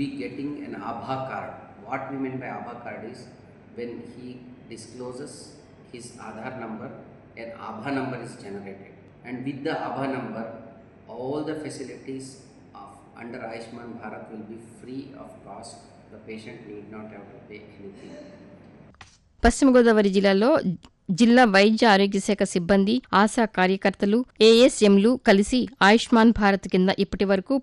be getting an Aadhaar card. What we mean by Aadhaar card is when he discloses his Aadhaar number, an Aadhaar number is generated, and with the Aadhaar number, all the facilities of under Ayushman Bharat will be free of cost. The patient need not have to pay anything. పశ్చిమ గోదావరి జిల్లాలో జిల్లా వైద్య ఆరోగ్య శాఖ సిబ్బంది, ఆశా కార్యకర్తలు, ఏఎస్ఎంలు కలిసి ఆయుష్మాన్ భారత్ కింద ఇప్పటి వరకు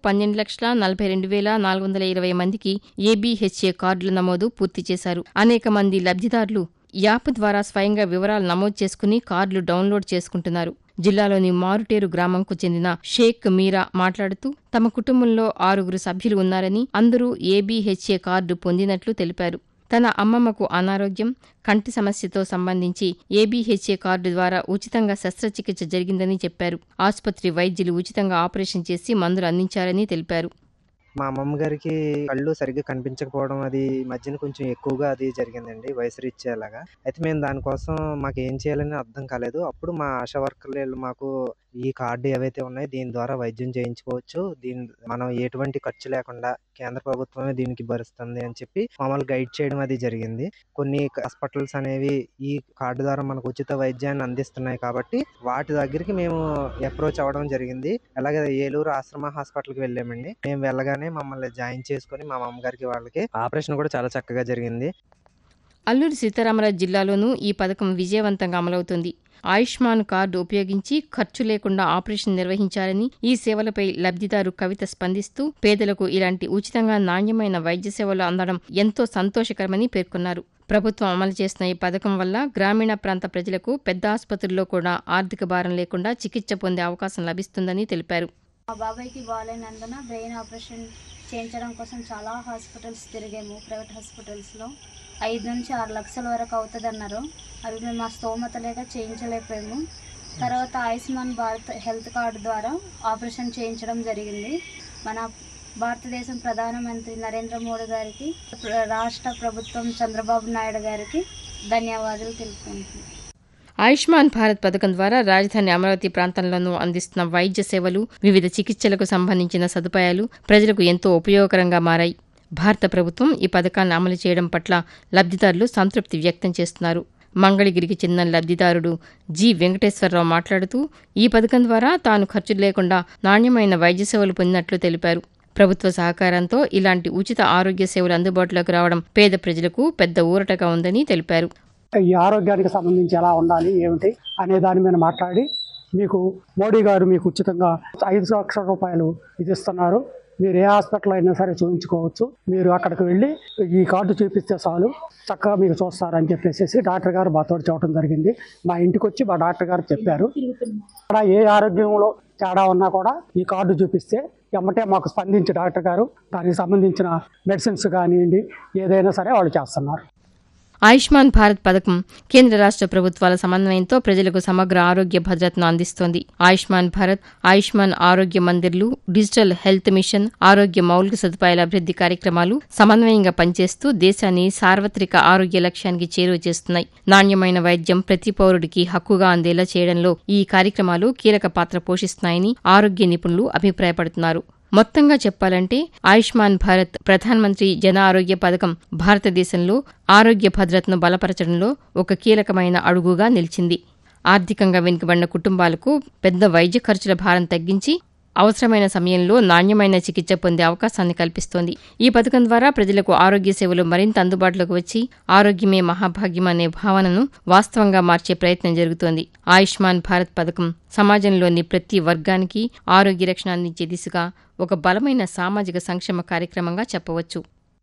12,42,420 మందికి ఏబీహెచ్ఏ కార్డుల నమోదు పూర్తి చేశారు. అనేక మంది లబ్ధిదారులు యాప్ ద్వారా స్వయంగా వివరాలు నమోదు చేసుకుని కార్డులు డౌన్లోడ్ చేసుకుంటున్నారు. జిల్లాలోని మారుటేరు గ్రామంకు చెందిన షేక్ మీరా మాట్లాడుతూ తమ కుటుంబంలో 6 సభ్యులు ఉన్నారని, అందరూ ఏబీహెచ్ఏ కార్డు పొందినట్లు తెలిపారు. తన అమ్మమ్మకు అనారోగ్యం, కంటి సమస్యతో సంబంధించి ఏబీహెచ్ఏ కార్డు ద్వారా ఉచితంగా శస్త్రచికిత్స జరిగిందని చెప్పారు. ఆసుపత్రి వైద్యులు ఉచితంగా ఆపరేషన్ చేసి మందులు అందించారని తెలిపారు. మా అమ్మమ్మ గారికి కళ్ళు సరిగ్గా కనిపించకపోవడం అది మధ్యన కొంచెం ఎక్కువగా అది జరిగిందండి, వయసు రీత్యా అలాగా. అయితే మేము దానికోసం మాకు ఏం చేయాలని అర్థం కాలేదు. అప్పుడు మా ఆశా వర్కర్లు మాకు ఈ కార్డు ఏవైతే ఉన్నాయో దీని ద్వారా వైద్యం చేయించుకోవచ్చు, దీని మనం ఎటువంటి ఖర్చు లేకుండా కేంద్ర ప్రభుత్వమే దీనికి భరిస్తుంది అని చెప్పి మమ్మల్ని గైడ్ చేయడం అది జరిగింది. కొన్ని హాస్పిటల్స్ అనేవి ఈ కార్డు ద్వారా మనకు ఉచిత వైద్యాన్ని అందిస్తున్నాయి కాబట్టి వాటి దగ్గరికి మేము అప్రోచ్ అవ్వడం జరిగింది. అలాగే ఏలూరు ఆశ్రమ హాస్పిటల్కి వెళ్ళామండి. మేము వెళ్ళగానే మమ్మల్ని జాయిన్ చేసుకుని మా అమ్మగారికి వాళ్ళకి ఆపరేషన్ కూడా చాలా చక్కగా జరిగింది. అల్లూరి సీతారామరాజు జిల్లాలోనూ ఈ పథకం విజయవంతంగా అమలవుతోంది. ఆయుష్మాన్ కార్డు ఉపయోగించి ఖర్చు లేకుండా ఆపరేషన్ నిర్వహించారని, ఈ సేవలపై లబ్ధిదారు కవిత స్పందిస్తూ పేదలకు ఇలాంటి ఉచితంగా నాణ్యమైన వైద్య సేవలు అందడం ఎంతో సంతోషకరమని పేర్కొన్నారు. ప్రభుత్వం అమలు చేస్తున్న ఈ పథకం వల్ల గ్రామీణ ప్రాంత ప్రజలకు పెద్ద ఆసుపత్రుల్లో కూడా ఆర్థిక భారం లేకుండా చికిత్స పొందే అవకాశం లభిస్తుందని తెలిపారు. మా బాబాయ్కి బాగాలేనందున బ్రెయిన్ ఆపరేషన్ చేయించడం కోసం చాలా హాస్పిటల్స్ తిరిగాము. ప్రైవేట్ హాస్పిటల్స్లో 5 నుంచి 6 లక్షల వరకు అవుతుంది అన్నారు. అవి మేము మా స్తోమత లేక చేయించలేకపోయాము. తర్వాత ఆయుష్మాన్ భారత్ హెల్త్ కార్డు ద్వారా ఆపరేషన్ చేయించడం జరిగింది. మన భారతదేశం ప్రధానమంత్రి నరేంద్ర మోడీ గారికి, రాష్ట్ర ప్రభుత్వం చంద్రబాబు నాయుడు గారికి ధన్యవాదాలు తెలుపుకుంటున్నాను. ఆయుష్మాన్ భారత్ పథకం ద్వారా రాజధాని అమరావతి ప్రాంతంలోనూ అందిస్తున్న వైద్య సేవలు, వివిధ చికిత్సలకు సంబంధించిన సదుపాయాలు ప్రజలకు ఎంతో ఉపయోగకరంగా మారాయి. భారత ప్రభుత్వం ఈ పథకాన్ని అమలు చేయడం పట్ల లబ్ధిదారులు సంతృప్తి వ్యక్తం చేస్తున్నారు. మంగళగిరికి చెందిన లబ్ధిదారుడు జి వెంకటేశ్వరరావు మాట్లాడుతూ ఈ పథకం ద్వారా తాను ఖర్చు లేకుండా నాణ్యమైన వైద్య సేవలు పొందినట్లు తెలిపారు. ప్రభుత్వ సహకారంతో ఇలాంటి ఉచిత ఆరోగ్య సేవలు అందుబాటులోకి రావడం పేద ప్రజలకు పెద్ద ఊరటగా ఉందని తెలిపారు. ఈ ఆరోగ్యానికి సంబంధించి ఎలా ఉండాలి ఏమిటి అనే దాని మీద మాట్లాడి మీకు మోడీ గారు మీకు ఉచితంగా 5 లక్షల రూపాయలు ఇది ఇస్తున్నారు. మీరు ఏ హాస్పిటల్ అయినా సరే చూపించుకోవచ్చు. మీరు అక్కడికి వెళ్ళి ఈ కార్డు చూపిస్తే చాలు చక్కగా మీకు చూస్తారని చెప్పేసి డాక్టర్ గారు మాతో చెప్పడం జరిగింది. మా ఇంటికి వచ్చి మా డాక్టర్ గారు చెప్పారు. అక్కడ ఏ ఆరోగ్యంలో తేడా ఉన్నా కూడా ఈ కార్డు చూపిస్తే ఎమ్మటే మాకు స్పందించి డాక్టర్ గారు దానికి సంబంధించిన మెడిసిన్స్ కానివ్వండి ఏదైనా సరే వాళ్ళు చేస్తున్నారు. ఆయుష్మాన్ భారత్ పథకం కేంద్ర రాష్ట్ర ప్రభుత్వాల సమన్వయంతో ప్రజలకు సమగ్ర ఆరోగ్య భద్రతను అందిస్తోంది. ఆయుష్మాన్ భారత్, ఆయుష్మాన్ ఆరోగ్య మందిర్లు, డిజిటల్ హెల్త్ మిషన్, ఆరోగ్య మౌలిక సదుపాయాల అభివృద్ధి కార్యక్రమాలు సమన్వయంగా పనిచేస్తూ దేశాన్ని సార్వత్రిక ఆరోగ్య లక్ష్యానికి చేరువ చేస్తున్నాయి. నాణ్యమైన వైద్యం ప్రతి పౌరుడికి హక్కుగా అందేలా చేయడంలో ఈ కార్యక్రమాలు కీలక పాత్ర పోషిస్తున్నాయని ఆరోగ్య నిపుణులు అభిప్రాయపడుతున్నారు. మొత్తంగా చెప్పాలంటే ఆయుష్మాన్ భారత్ ప్రధానమంత్రి జన ఆరోగ్య పథకం భారతదేశంలో ఆరోగ్య భద్రతను బలపరచడంలో ఒక కీలకమైన అడుగుగా నిలిచింది. ఆర్థికంగా వెనుకబడిన కుటుంబాలకు పెద్ద వైద్య ఖర్చుల భారం తగ్గించి అవసరమైన సమయంలో నాణ్యమైన చికిత్స పొందే అవకాశాన్ని కల్పిస్తోంది. ఈ పథకం ద్వారా ప్రజలకు ఆరోగ్య సేవలు మరింత అందుబాటులోకి వచ్చి ఆరోగ్యమే మహాభాగ్యం అనే భావనను వాస్తవంగా మార్చే ప్రయత్నం జరుగుతోంది. ఆయుష్మాన్ భారత్ పథకం సమాజంలోని ప్రతి వర్గానికి ఆరోగ్య రక్షణ అందించే దిశగా ఒక బలమైన సామాజిక సంక్షేమ కార్యక్రమంగా చెప్పవచ్చు.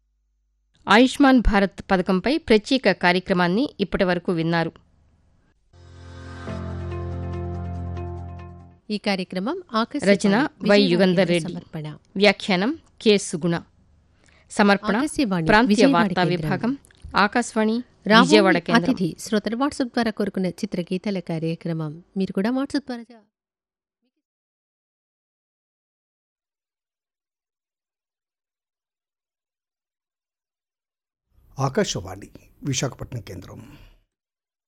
ఆయుష్మాన్ భారత్ పథకంపై ప్రత్యేక కార్యక్రమాన్ని ఇప్పటివరకు విన్నారు. ఈ కార్యక్రమం రచన వై యుగంధర్ రెడ్డి, వ్యాఖ్యానం కె సుగుణ, సమర్పణ ప్రాంతీయ వార్తా విభాగం, ఆకాశవాణి విజయవాడ కేంద్రం. అతిథి శ్రోతలు వాట్సాప్ ద్వారా కోరుకున్న చిత్రగీతాల కార్యక్రమం మీరు కూడా వాట్సాప్ ద్వారా ఆకాశవాణి విశాఖపట్నం కేంద్రం.